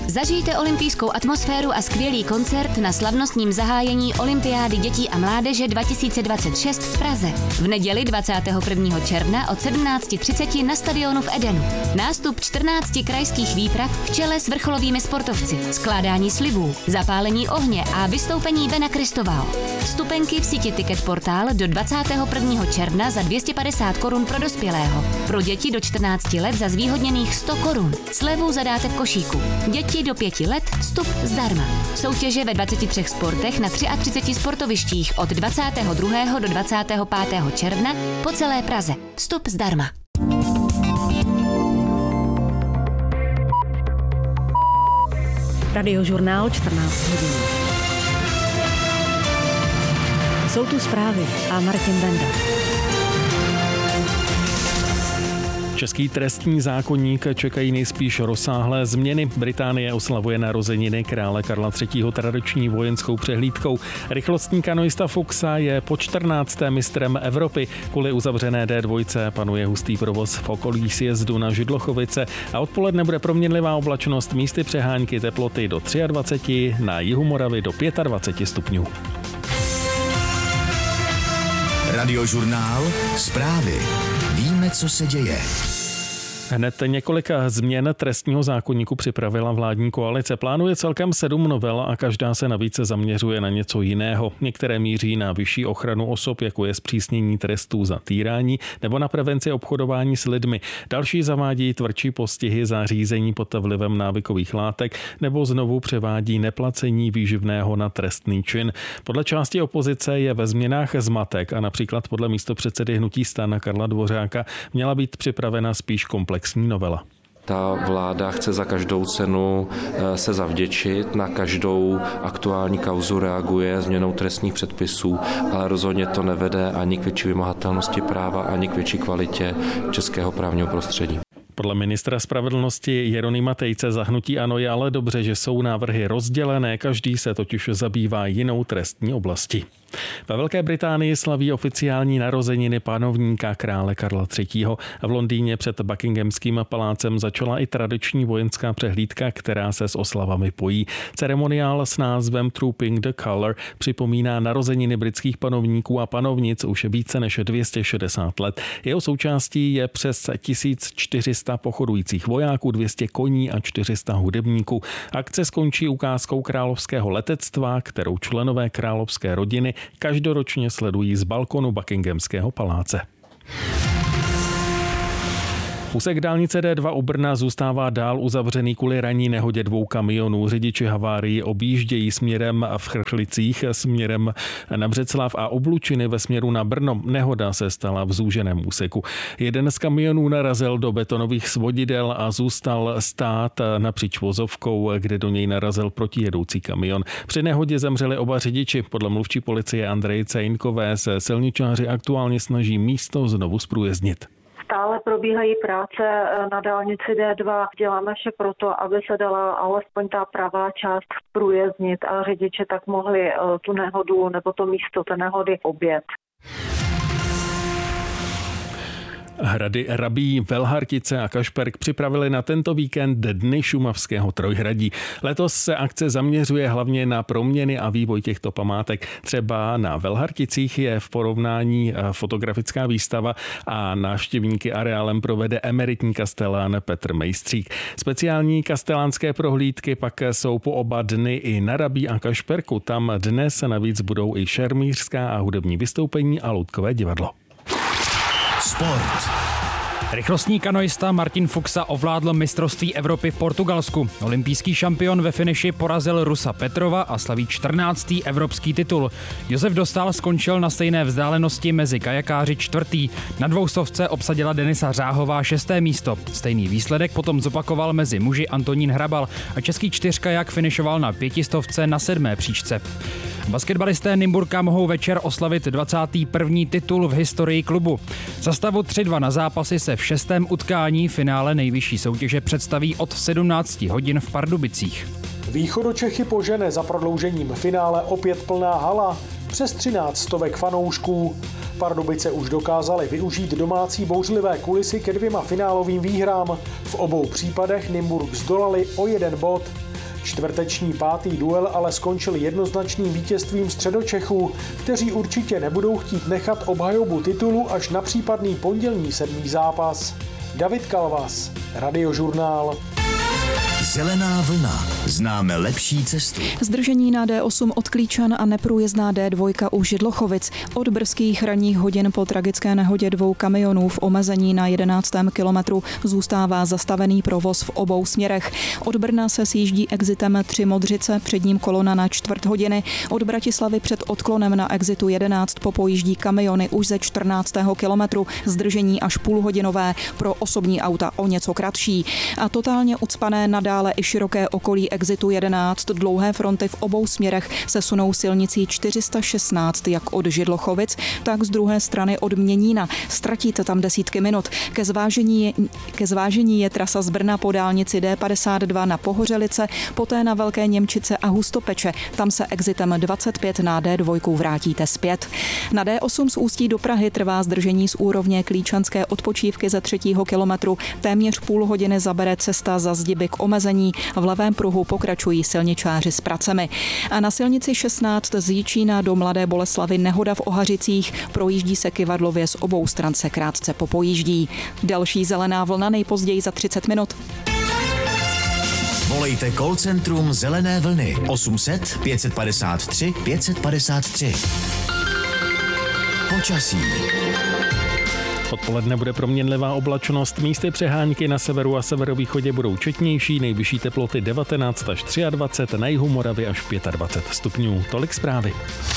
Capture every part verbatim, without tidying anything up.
Zažijte olympijskou atmosféru a skvělý koncert na slavnostním zahájení Olympiády dětí a mládeže dva tisíce dvacet šest v Praze. V neděli dvacátého prvního června od sedmnáct třicet na stadionu v Edenu. Nástup čtrnácti krajských výprav v čele s vrcholovými sportovci, skládání slibů, zapálení ohně a vystoupení Bena Kristovál. Vstupenky v síti Ticket Portál do dvacátého prvního června za dvě stě padesát korun pro dospělého. Pro děti do čtrnácti let za zvýhodněných sto korun. Slevu zadáte v košíku. Děti do pěti let vstup zdarma. Soutěže ve dvaceti třech sportech na třiceti třech sportovištích od dvacátého druhého do dvacátého pátého června po celé Praze. Vstup zdarma. Radiožurnál čtrnáct hodin. Jsou tu zprávy a Martin Benda. Český trestní zákoník čekají nejspíš rozsáhlé změny. Británie oslavuje narozeniny krále Karla třetího. tradiční vojenskou přehlídkou. Rychlostní kanoista Fuxa je po čtrnáctém mistrem Evropy. Kvůli uzavřené dé dva panuje hustý provoz v okolí sjezdu na Židlochovice a odpoledne bude proměnlivá oblačnost, místy přehánky, teploty do dvacet tři, na jihu Moravy do dvacet pět stupňů. Radiožurnál, zprávy. Víme, co se děje. Hned několika změn trestního zákoníku připravila vládní koalice. Plánuje celkem sedm novel a každá se navíc zaměřuje na něco jiného. Některé míří na vyšší ochranu osob, jako je zpřísnění trestů za týrání nebo na prevenci obchodování s lidmi. Další zavádí tvrdší postihy za řízení pod vlivem návykových látek nebo znovu převádí neplacení výživného na trestný čin. Podle části opozice je ve změnách zmatek a například podle místopředsedy hnutí STAN Karla Dvořáka měla být připravena spíš komplexní novela. Ta vláda chce za každou cenu se zavděčit, na každou aktuální kauzu reaguje změnou trestních předpisů, ale rozhodně to nevede ani k větší vymahatelnosti práva, ani k větší kvalitě českého právního prostředí. Podle ministra spravedlnosti Jeronýma Tejce za hnutí ANO je ale dobře, že jsou návrhy rozdělené, každý se totiž zabývá jinou trestní oblasti. Ve Velké Británii slaví oficiální narozeniny panovníka krále Karla třetího. V Londýně před Buckinghamským palácem začala i tradiční vojenská přehlídka, která se s oslavami pojí. Ceremoniál s názvem Trooping the Colour připomíná narozeniny britských panovníků a panovnic už více než dvě stě šedesát let. Jeho součástí je přes tisíc čtyři sta pochodujících vojáků, dvě stě koní a čtyři sta hudebníků. Akce skončí ukázkou královského letectva, kterou členové královské rodiny každoročně sledují z balkonu Buckinghamského paláce. Úsek dálnice dé dva u Brna zůstává dál uzavřený kvůli ranní nehodě dvou kamionů. Řidiči havárii objíždějí směrem v Chrchlicích, směrem na Břeclav a Oblučiny ve směru na Brno. Nehoda se stala v zúženém úseku. Jeden z kamionů narazil do betonových svodidel a zůstal stát napříč vozovkou, kde do něj narazil protijedoucí kamion. Při nehodě zemřeli oba řidiči. Podle mluvčí policie Andreje Cejnkové se silničáři aktuálně snaží místo znovu zprůjezdnit. Stále probíhají práce na dálnici dé dva. Děláme vše proto, aby se dala alespoň ta pravá část průjezdnit a řidiči tak mohli tu nehodu nebo to místo té nehody objet. Hrady Rabí, Velhartice a Kašperk připravili na tento víkend Dny šumavského trojhradí. Letos se akce zaměřuje hlavně na proměny a vývoj těchto památek. Třeba na Velharticích je v porovnání fotografická výstava a návštěvníky areálem provede emeritní kastelán Petr Mejstřík. Speciální kastelánské prohlídky pak jsou po oba dny i na Rabí a Kašperku. Tam dnes navíc budou i šermířská a hudební vystoupení a loutkové divadlo. Sport. Rychlostní kanoista Martin Fuxa ovládl mistrovství Evropy v Portugalsku. Olympijský šampion ve finiši porazil Rusa Petrova a slaví čtrnáctý evropský titul. Josef Dostál skončil na stejné vzdálenosti mezi kajakáři čtvrtý. Na dvoustovce obsadila Denisa Řáhová šesté místo. Stejný výsledek potom zopakoval mezi muži Antonín Hrabal a český čtyřkajak finišoval na pětistovce na sedmé příčce. Basketbalisté Nymburka mohou večer oslavit dvacátý první titul v historii klubu. Za stavu tři dva na zápasy se v šestém utkání finále nejvyšší soutěže představí od sedmnáct hodin v Pardubicích. Východočechy požene za prodloužením finále opět plná hala, přes třináct stovek fanoušků. Pardubice už dokázaly využít domácí bouřlivé kulisy ke dvěma finálovým výhrám. V obou případech Nymburk zdolali o jeden bod. Čtvrteční pátý duel ale skončil jednoznačným vítězstvím Středočechů, kteří určitě nebudou chtít nechat obhajobu titulu až na případný pondělní sedmý zápas. David Kalvas, Radiožurnál. Zelená vlna. Známe lepší cestu. Zdržení na D osm od Klíčan a neprůjezdná D dva u Židlochovic. Od brzkých ranních hodin po tragické nehodě dvou kamionů v omezení na jedenáctém kilometru zůstává zastavený provoz v obou směrech. Od Brna se sjíždí exitem tři Modřice, před ním kolona na čtvrt hodiny. Od Bratislavy před odklonem na exitu jedenáct popojíždí kamiony už ze čtrnáctého kilometru. Zdržení až půlhodinové, pro osobní auta o něco kratší. A totálně ucpané nadále i široké okolí exitu jedenáct. Dlouhé fronty v obou směrech se sunou silnicí čtyři sta šestnáct jak od Židlochovic, tak z druhé strany od Měnína. Ztratíte tam desítky minut. Ke zvážení je, ke zvážení je trasa z Brna po dálnici D padesát dva na Pohořelice, poté na Velké Němčice a Hustopeče. Tam se exitem dvacet pět na D dva vrátíte zpět. Na D osm z Ústí do Prahy trvá zdržení z úrovně Klíčanské odpočívky ze třetího kilometru. Téměř půl hodiny zabere cesta za Zdiby k omezení. V levém pruhu pokračují silničáři s pracemi. A na silnici šestnáct z Jičína do Mladé Boleslavi nehoda v Ohařicích. Projíždí se kyvadlově, z obou stran se krátce popojíždí. Další zelená vlna nejpozději za třicet minut. Volejte call centrum Zelené vlny osm set pět padesát tři pět padesát tři. Počasí. Odpoledne bude proměnlivá oblačnost, místy přehánky na severu a severovýchodě budou četnější, nejvyšší teploty devatenáct až dvacet tři, na jihu Moravy až dvacet pět stupňů. Tolik zprávy.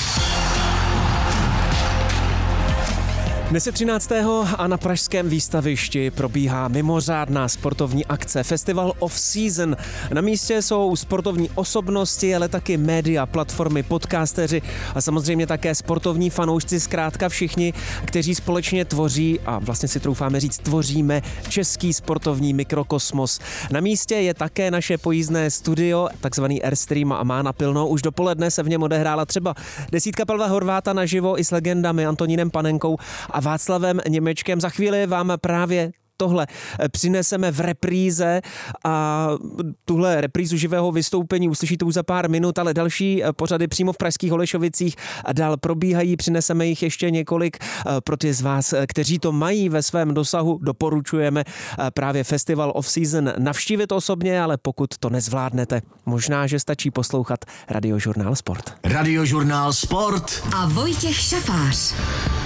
Dnes je třináctého a na pražském výstavišti probíhá mimořádná sportovní akce Festival Off Season. Na místě jsou sportovní osobnosti, ale taky média, platformy, podcasteři a samozřejmě také sportovní fanoušci, zkrátka všichni, kteří společně tvoří a vlastně si troufáme říct, tvoříme český sportovní mikrokosmos. Na místě je také naše pojízdné studio, takzvaný Airstream, a má napilno. Už dopoledne se v něm odehrála třeba desítka Pavla Horváta naživo i s legendami Antonínem Panenkou a Václavem Němečkem. Za chvíli vám právě tohle přineseme v repríze a tuhle reprízu živého vystoupení uslyšíte už za pár minut, ale další pořady přímo v pražských Holešovicích a dál probíhají. Přineseme jich ještě několik pro ty z vás, kteří to mají ve svém dosahu. Doporučujeme právě Festival Off Season navštívit osobně, ale pokud to nezvládnete, možná, že stačí poslouchat Radiožurnál Sport. Radiožurnál Sport a Vojtěch Šafář.